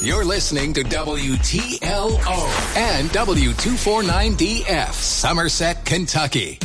You're listening to WTLO and W249DF, Somerset, Kentucky.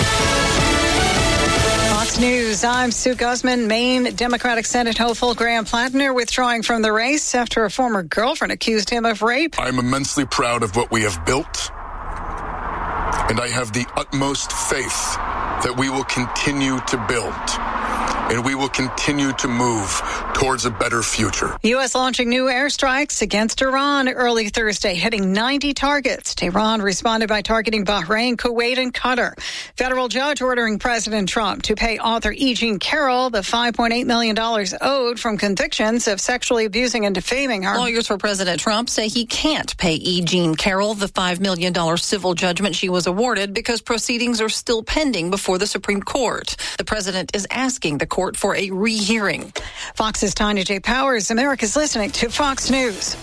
Fox News, I'm Sue Guzman. Maine Democratic Senate hopeful Graham Plattner withdrawing from the race after a former girlfriend accused him of rape. I'm immensely proud of what we have built, and I have the utmost faith that we will continue to build, and we will continue to move towards a better future. U.S. launching new airstrikes against Iran early Thursday, hitting 90 targets. Tehran responded by targeting Bahrain, Kuwait, and Qatar. Federal judge ordering President Trump to pay author E. Jean Carroll the $5.8 million owed from convictions of sexually abusing and defaming her. Lawyers for President Trump say he can't pay E. Jean Carroll the $5 million civil judgment she was awarded because proceedings are still pending before the Supreme Court. The president is asking the court for a rehearing. Fox's Tanya J. Powers. America's listening to Fox News.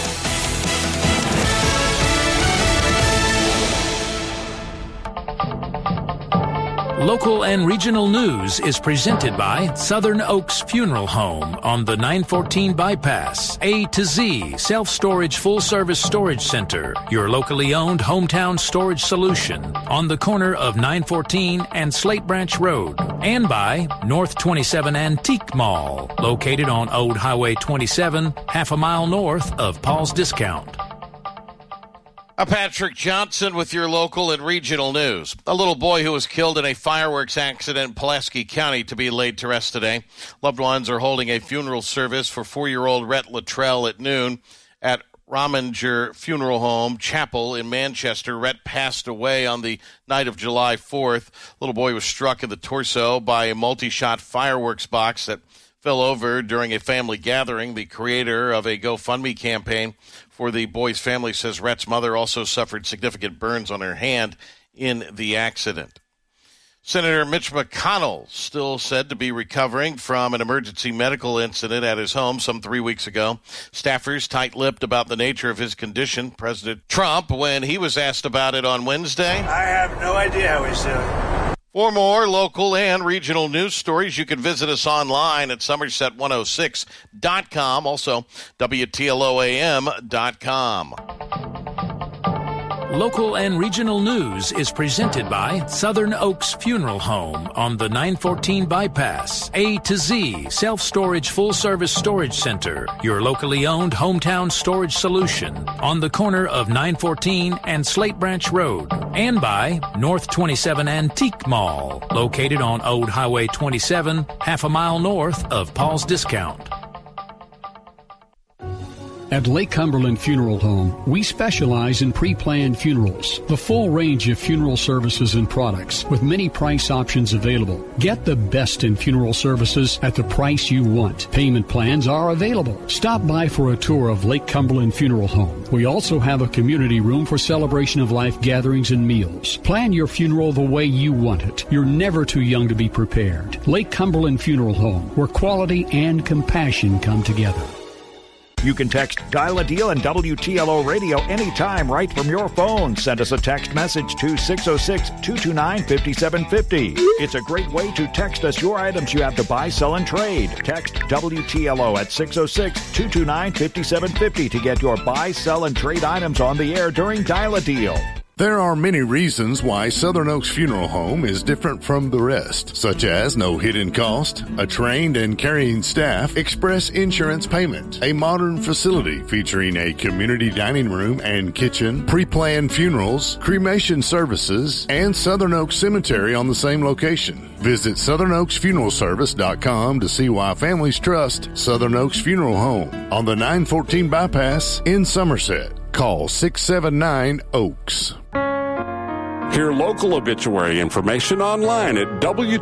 Local and regional news is presented by Southern Oaks Funeral Home on the 914 bypass. A to Z Self-Storage Full-Service Storage Center, your locally owned hometown storage solution on the corner of 914 and Slate Branch Road. And by North 27 Antique Mall, located on Old Highway 27, half a mile north of Paul's Discount. I'm Patrick Johnson with your local and regional news. A little boy who was killed in a fireworks accident in Pulaski County to be laid to rest today. Loved ones are holding a funeral service for 4-year-old Rhett Luttrell at noon at Rominger Funeral Home Chapel in Manchester. Rhett passed away on the night of July 4th. Little boy was struck in the torso by a multi-shot fireworks box that fell over during a family gathering. The creator of a GoFundMe campaign for the boy's family says Rhett's mother also suffered significant burns on her hand in the accident. Senator Mitch McConnell still said to be recovering from an emergency medical incident at his home some 3 weeks ago. Staffers tight-lipped about the nature of his condition. President Trump, when he was asked about it on Wednesday, I have no idea how he's doing. For more local and regional news stories, you can visit us online at Somerset106.com, also WTLOAM.com. Local and regional news is presented by Southern Oaks Funeral Home on the 914 bypass. A to Z Self-Storage Full-Service Storage Center, your locally owned hometown storage solution on the corner of 914 and Slate Branch Road. And by North 27 Antique Mall, located on Old Highway 27, half a mile north of Paul's Discount. At Lake Cumberland Funeral Home, we specialize in pre-planned funerals, the full range of funeral services and products with many price options available. Get the best in funeral services at the price you want. Payment plans are available. Stop by for a tour of Lake Cumberland Funeral Home. We also have a community room for celebration of life gatherings and meals. Plan your funeral the way you want it. You're never too young to be prepared. Lake Cumberland Funeral Home, where quality and compassion come together. You can text Dial a Deal and WTLO Radio anytime right from your phone. Send us a text message to 606-229-5750. It's a great way to text us your items you have to buy, sell, and trade. Text WTLO at 606-229-5750 to get your buy, sell, and trade items on the air during Dial a Deal. There are many reasons why Southern Oaks Funeral Home is different from the rest, such as no hidden cost, a trained and caring staff, express insurance payment, a modern facility featuring a community dining room and kitchen, pre-planned funerals, cremation services, and Southern Oaks Cemetery on the same location. Visit SouthernOaksFuneralService.com to see why families trust Southern Oaks Funeral Home on the 914 bypass in Somerset. Call 679-OAKS. Hear local obituary information online at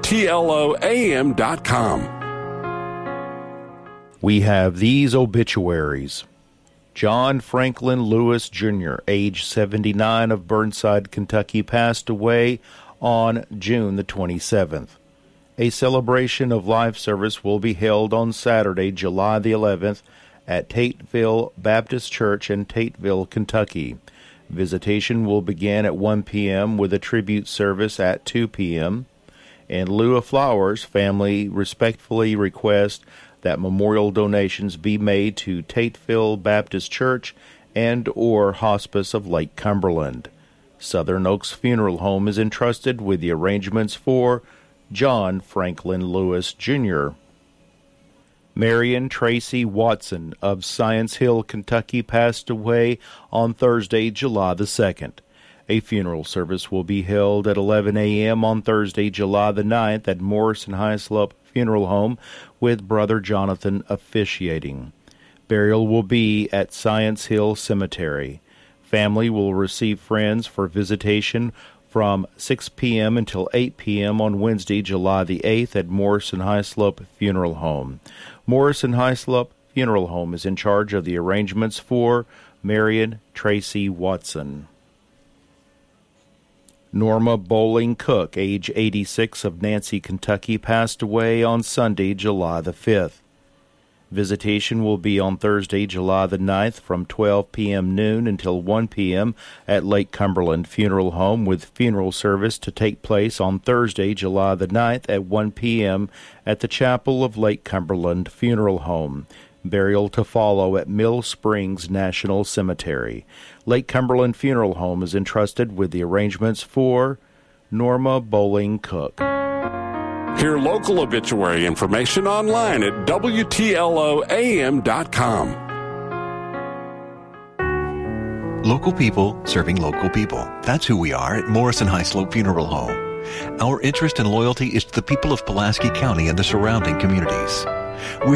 WTLOAM.com. We have these obituaries. John Franklin Lewis, Jr., age 79, of Burnside, Kentucky, passed away on June the 27th. A celebration of life service will be held on Saturday, July the 11th, at Tateville Baptist Church in Tateville, Kentucky. Visitation will begin at 1 p.m. with a tribute service at 2 p.m. In lieu of flowers, family respectfully request that memorial donations be made to Tateville Baptist Church and or Hospice of Lake Cumberland. Southern Oaks Funeral Home is entrusted with the arrangements for John Franklin Lewis, Jr. Marion Tracy Watson of Science Hill, Kentucky, passed away on Thursday, July the 2nd. A funeral service will be held at 11 a.m. on Thursday, July the 9th at Morrison Hyslop Funeral Home with Brother Jonathan officiating. Burial will be at Science Hill Cemetery. Family will receive friends for visitation from 6 p.m. until 8 p.m. on Wednesday, July the 8th at Morrison Hyslop Funeral Home. Morrison Hyslop Funeral Home is in charge of the arrangements for Marion Tracy Watson. Norma Bowling Cook, age 86, of Nancy, Kentucky, passed away on Sunday, July the 5th. Visitation will be on Thursday, July the 9th from 12 p.m. noon until 1 p.m. at Lake Cumberland Funeral Home, with funeral service to take place on Thursday, July the 9th at 1 p.m. at the Chapel of Lake Cumberland Funeral Home. Burial to follow at Mill Springs National Cemetery. Lake Cumberland Funeral Home is entrusted with the arrangements for Norma Bowling Cook. Hear local obituary information online at WTLOAM.com. Local people serving local people. That's who we are at Morrison Hyslop Funeral Home. Our interest and loyalty is to the people of Pulaski County and the surrounding communities.